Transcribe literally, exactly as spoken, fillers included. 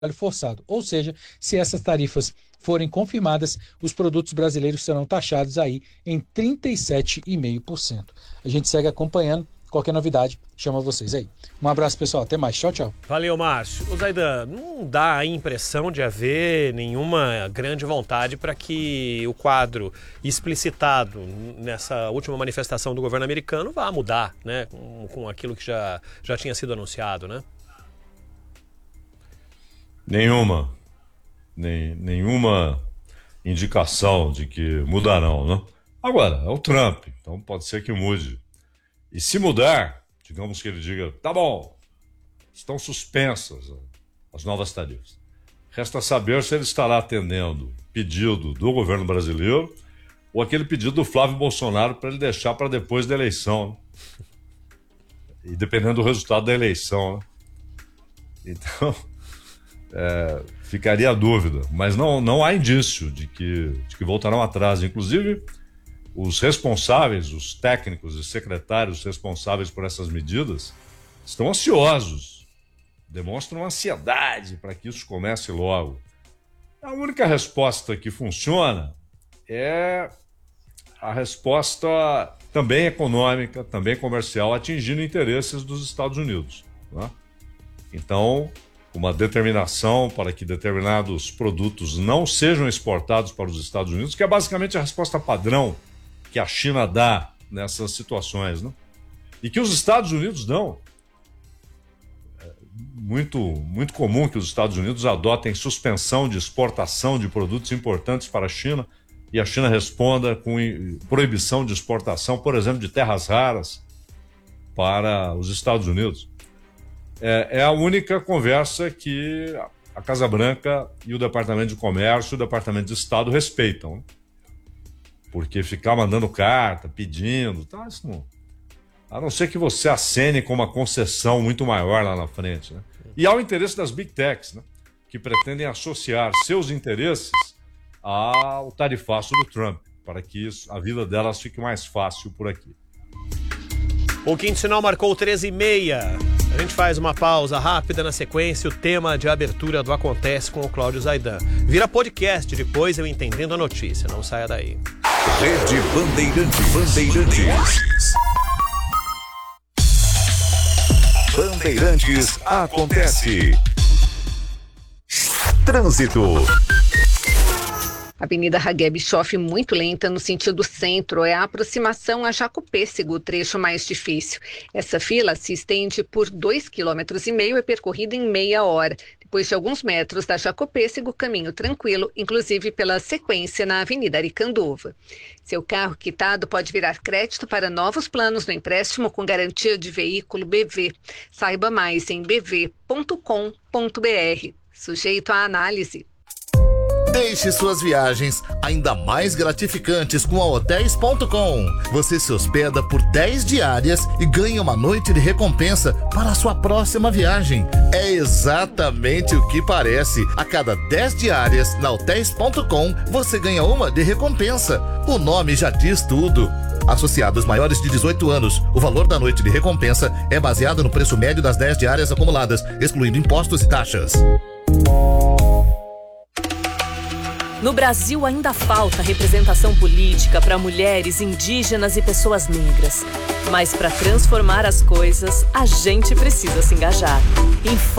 forçado. Ou seja, se essas tarifas forem confirmadas, os produtos brasileiros serão taxados aí em trinta e sete vírgula cinco por cento. A gente segue acompanhando. Qualquer novidade, chama vocês aí. Um abraço, pessoal. Até mais. Tchau, tchau. Valeu, Márcio. O Zaidan, não dá a impressão de haver nenhuma grande vontade para que o quadro explicitado nessa última manifestação do governo americano vá mudar, né? Com, com aquilo que já, já tinha sido anunciado, né? Nenhuma. Nem, nenhuma indicação de que mudarão, né? Agora, é o Trump, então pode ser que mude. E se mudar, digamos que ele diga, tá bom, estão suspensas as novas tarifas. Resta saber se ele estará atendendo pedido do governo brasileiro ou aquele pedido do Flávio Bolsonaro para ele deixar para depois da eleição. Né? E dependendo do resultado da eleição. Né? Então, é, ficaria a dúvida. Mas não, não há indício de que, de que voltarão atrás. Inclusive, os responsáveis, os técnicos e secretários responsáveis por essas medidas estão ansiosos, demonstram ansiedade para que isso comece logo. A única resposta que funciona é a resposta também econômica, também comercial, atingindo interesses dos Estados Unidos. Né? Então, uma determinação para que determinados produtos não sejam exportados para os Estados Unidos, que é basicamente a resposta padrão que a China dá nessas situações, né? E que os Estados Unidos dão. É muito, muito comum que os Estados Unidos adotem suspensão de exportação de produtos importantes para a China e a China responda com proibição de exportação, por exemplo, de terras raras para os Estados Unidos. É, é a única conversa que a Casa Branca e o Departamento de Comércio e o Departamento de Estado respeitam, né? Porque ficar mandando carta, pedindo, tá, isso não... A não ser que você acene com uma concessão muito maior lá na frente, né? E há o interesse das Big Techs, né? Que pretendem associar seus interesses ao tarifaço do Trump, para que isso, a vida delas fique mais fácil por aqui. O Quinto Sinal marcou treze e meia. A gente faz uma pausa rápida, na sequência o tema de abertura do Acontece com o Cláudio Zaidan. Vira podcast depois, eu entendendo a notícia, não saia daí. Rede Bandeirantes. Bandeirantes. Bandeirantes acontece. Trânsito. Avenida Ragué Bischoff muito lenta no sentido centro, é a aproximação a Jacopêssego, o trecho mais difícil. Essa fila se estende por dois quilômetros e meio e é percorrida em meia hora. Depois de alguns metros da Jacopêssego, caminho tranquilo, inclusive pela sequência na Avenida Aricanduva. Seu carro quitado pode virar crédito para novos planos no empréstimo com garantia de veículo B V. Saiba mais em b v ponto com ponto b r. Sujeito à análise. Deixe suas viagens ainda mais gratificantes com a hotéis ponto com. Você se hospeda por dez diárias e ganha uma noite de recompensa para a sua próxima viagem. É exatamente o que parece. A cada dez diárias na hotéis ponto com, você ganha uma de recompensa. O nome já diz tudo. Associados maiores de dezoito anos, o valor da noite de recompensa é baseado no preço médio das dez diárias acumuladas, excluindo impostos e taxas. No Brasil ainda falta representação política para mulheres, indígenas e pessoas negras. Mas para transformar as coisas, a gente precisa se engajar. Informe